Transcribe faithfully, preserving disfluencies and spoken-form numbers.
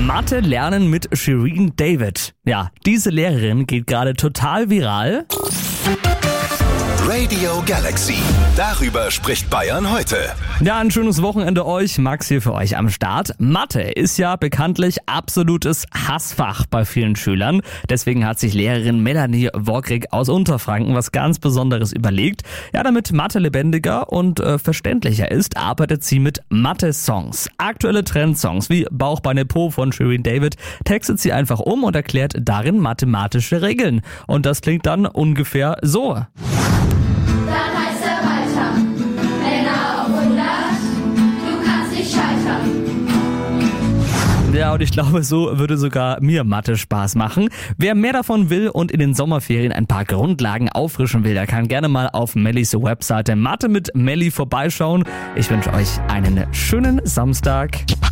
Mathe lernen mit Shirin David. Ja, diese Lehrerin geht gerade total viral. Radio Galaxy. Darüber spricht Bayern heute. Ja, ein schönes Wochenende euch. Max hier für euch am Start. Mathe ist ja bekanntlich absolutes Hassfach bei vielen Schülern. Deswegen hat sich Lehrerin Melanie Wogrig aus Unterfranken was ganz Besonderes überlegt. Ja, damit Mathe lebendiger und äh, verständlicher ist, arbeitet sie mit Mathe-Songs. Aktuelle Trendsongs wie Bauch, Beine, Po von Shirin David textet sie einfach um und erklärt darin mathematische Regeln. Und das klingt dann ungefähr so. Dann heißt er weiter, Männer auf hundert, du kannst nicht scheitern. Ja, und ich glaube, so würde sogar mir Mathe Spaß machen. Wer mehr davon will und in den Sommerferien ein paar Grundlagen auffrischen will, der kann gerne mal auf Mellis Webseite Mathe mit Melli vorbeischauen. Ich wünsche euch einen schönen Samstag.